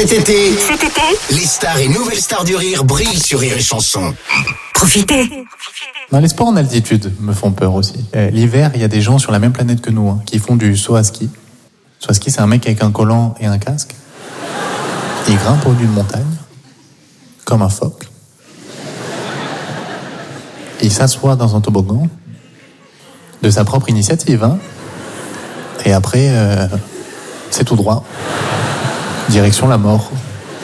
Cet été, les stars et nouvelles stars du rire brillent sur Rire et Chanson. Profitez. Non, les sports en altitude me font peur aussi. L'hiver, il y a des gens sur la même planète que nous qui font du saut à ski. Saut à ski, c'est un mec avec un collant et un casque. Il grimpe au-dessus d'une montagne, comme un phoque. Il s'assoit dans un toboggan, de sa propre initiative. Et après, c'est tout droit. Direction la mort.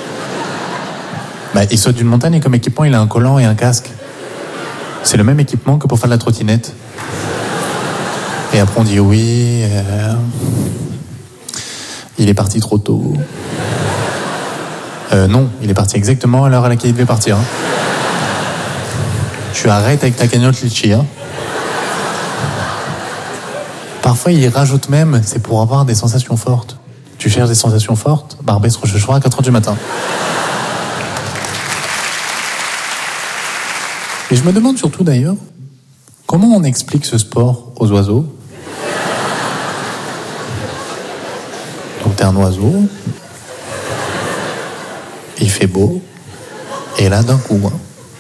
Il saute d'une montagne et comme équipement, il a un collant et un casque. C'est le même équipement que pour faire de la trottinette. Et après, on dit oui, il est parti trop tôt. Non, il est parti exactement à l'heure à laquelle il devait partir. Tu arrêtes avec ta cagnotte litchi. Parfois, il rajoute même, c'est pour avoir des sensations fortes. Tu cherches des sensations fortes, Barbès Rochechouart à 4h du matin. Et je me demande surtout d'ailleurs, comment on explique ce sport aux oiseaux? Donc t'es un oiseau, il fait beau, et là d'un coup,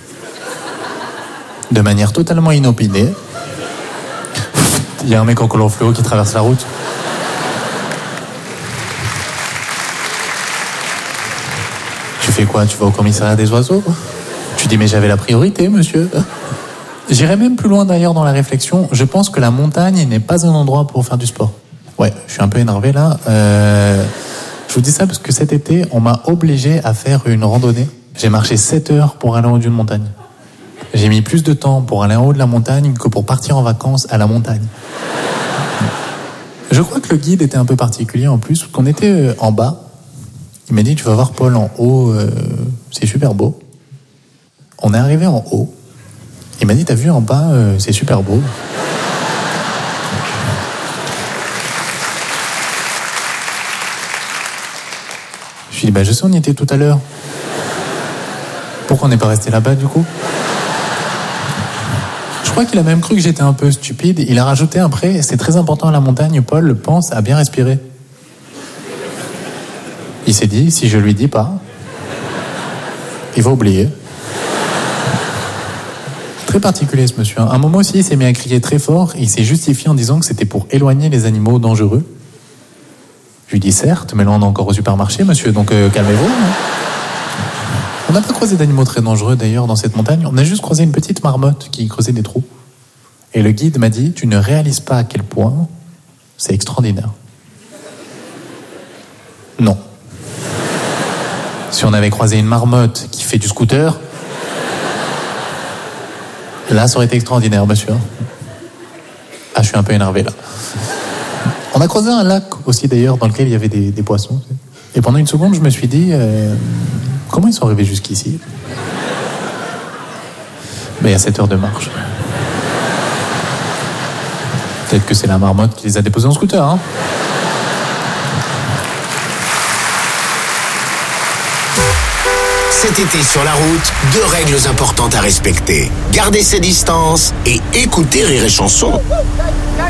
de manière totalement inopinée, il y a un mec en collant fluo qui traverse la route. Tu fais quoi? Tu vas au commissariat des oiseaux? Tu dis mais j'avais la priorité, monsieur. J'irais même plus loin d'ailleurs dans la réflexion. Je pense que la montagne n'est pas un endroit pour faire du sport. Ouais, je suis un peu énervé là. Je vous dis ça parce que cet été, on m'a obligé à faire une randonnée. J'ai marché 7 heures pour aller en haut d'une montagne. J'ai mis plus de temps pour aller en haut de la montagne que pour partir en vacances à la montagne. Je crois que le guide était un peu particulier en plus, parce qu'on était en bas. Il m'a dit, tu vas voir Paul en haut, c'est super beau. On est arrivé en haut. Il m'a dit, t'as vu en bas, c'est super beau. Je lui ai dit, je sais, on y était tout à l'heure. Pourquoi on n'est pas resté là-bas, du coup? Je crois qu'il a même cru que j'étais un peu stupide. Il a rajouté après, c'est très important à la montagne, Paul pense à bien respirer. Il s'est dit, si je lui dis pas, il va oublier. Très particulier ce monsieur. À un moment aussi, il s'est mis à crier très fort et il s'est justifié en disant que c'était pour éloigner les animaux dangereux. Je lui dis certes, mais là on est encore au supermarché, monsieur, donc calmez-vous. On n'a pas croisé d'animaux très dangereux d'ailleurs dans cette montagne. On a juste croisé une petite marmotte qui creusait des trous. Et le guide m'a dit, tu ne réalises pas à quel point c'est extraordinaire. Non. Si on avait croisé une marmotte qui fait du scooter, là, ça aurait été extraordinaire, monsieur. Ah, je suis un peu énervé, là. On a croisé un lac aussi, d'ailleurs, dans lequel il y avait des poissons. Et pendant une seconde, je me suis dit, comment ils sont arrivés jusqu'ici? Il y a 7 heures de marche. Peut-être que c'est la marmotte qui les a déposés en scooter, Cet été sur la route, 2 règles importantes à respecter. Garder ses distances et écouter Rire et Chanson.